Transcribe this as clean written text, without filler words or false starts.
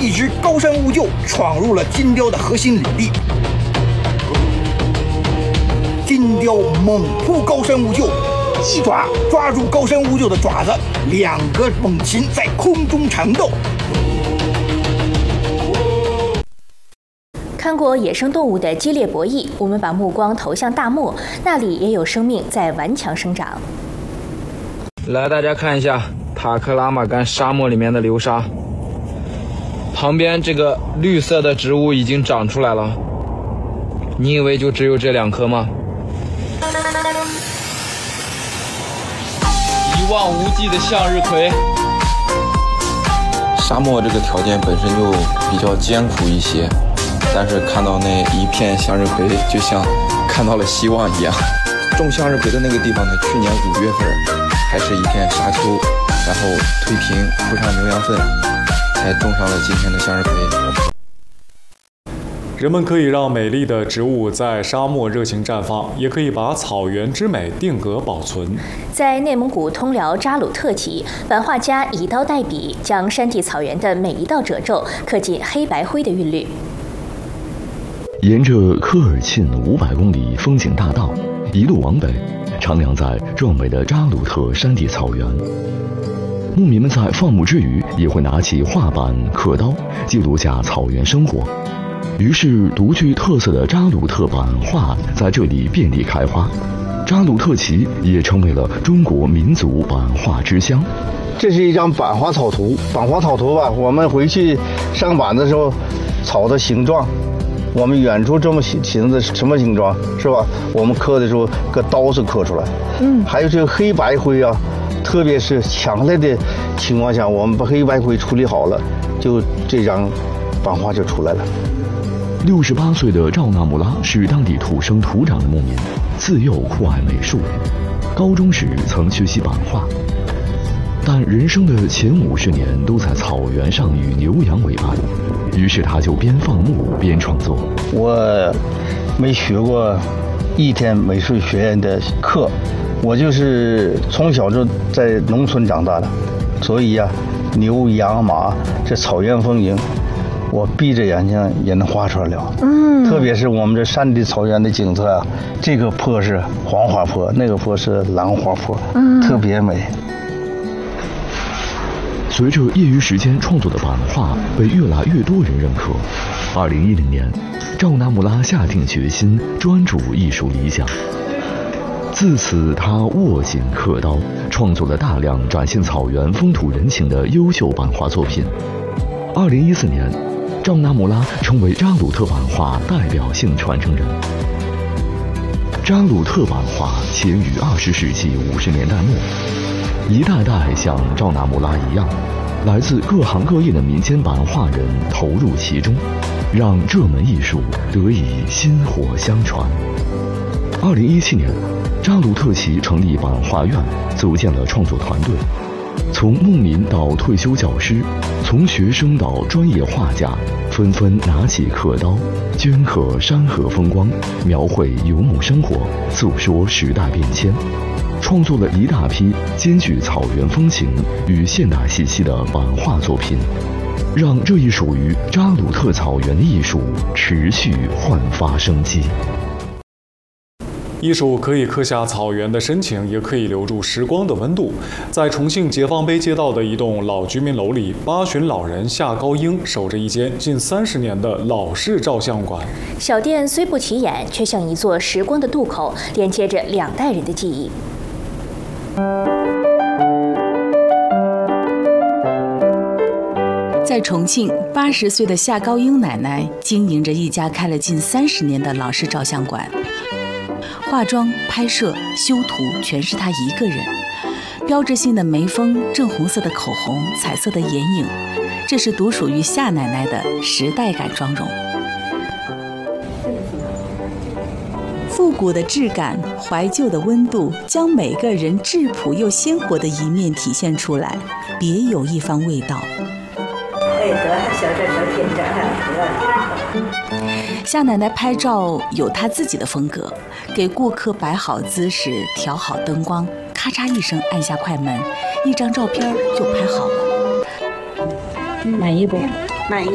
一支高山乌鹫闯入了金雕的核心领地。金雕猛扑高山乌鹫，一爪抓住高山乌鹫的爪子，两个猛禽在空中缠斗。 看过野生动物的激烈博弈，我们把目光投向大漠，那里也有生命在顽强生长。 来，大家看一下塔克拉玛干沙漠里面的流沙，旁边这个绿色的植物已经长出来了。你以为就只有这2棵吗？一望无际的向日葵。 沙漠这个条件本身就比较艰苦一些。但是看到那一片向日葵，就像看到了希望一样。种向日葵的那个地方呢，去年5月份还是一片沙丘，然后推平铺上牛羊粪，才种上了今天的向日葵。 人们可以让美丽的植物在沙漠热情绽放，也可以把草原之美定格保存。 在内蒙古通辽扎鲁特旗，版画家以刀代笔，将山地草原的每一道褶皱刻进黑白灰的韵律。 沿着科尔沁500公里风景大道一路往北，徜徉在壮美的扎鲁特山地草原。牧民们在放牧之余，也会拿起画板、刻刀，记录下草原生活。于是，独具特色的扎鲁特版画在这里遍地开花，扎鲁特旗也成为了中国民族版画之乡。 这是一张版画草图，版画草图吧，我们回去上版的时候，草的形状。我们远处这么形的什么形状是吧？我们刻的时候，搁刀是刻出来。还有这个黑白灰啊，特别是强烈的情况下，我们把黑白灰处理好了，就这张版画就出来了。 68岁的赵纳姆拉是当地土生土长的牧民，自幼酷爱美术，高中时曾学习版画，但人生的前50年都在草原上与牛羊为伴。于是他就边放牧边创作。 我没学过一天美术学院的课，我就是从小就在农村长大的，所以呀，牛羊马这草原风景，我闭着眼睛也能画出来了。特别是我们这山地草原的景色啊，这个坡是黄花坡，那个坡是兰花坡，特别美。 随着业余时间创作的版画被越来越多人认可，2010年，赵纳姆拉下定决心专注艺术理想。自此，他握紧刻刀，创作了大量展现草原风土人情的优秀版画作品。2014年，赵纳姆拉成为扎鲁特版画代表性传承人。扎鲁特版画起源于20世纪50年代末。一代代像赵纳姆拉一样，来自各行各业的民间版画人投入其中，让这门艺术得以薪火相传。2017年，扎鲁特旗成立版画院，组建了创作团队，从牧民到退休教师，从学生到专业画家，纷纷拿起刻刀，镌刻山河风光，描绘游牧生活，诉说时代变迁。创作了一大批兼具草原风情与现代气息的版画作品，让这一属于扎鲁特草原的艺术持续焕发生机。 艺术可以刻下草原的深情，也可以留住时光的温度。在重庆解放碑街道的一栋老居民楼里，8旬老人夏高英守着一间近30年的老式照相馆。 小店虽不起眼，却像一座时光的渡口，连接着2代人的记忆。 在重庆，80岁的夏高英奶奶经营着一家开了近30年的老式照相馆，化妆、拍摄、修图全是她一个人。标志性的眉峰、正红色的口红、彩色的眼影，这是独属于夏奶奶的时代感妆容。复古的质感，怀旧的温度，将每个人质朴又鲜活的一面体现出来，别有一番味道。夏奶奶拍照有她自己的风格，给顾客摆好姿势，调好灯光，咔嚓一声按下快门，一张照片就拍好了。 满意不？ 满意。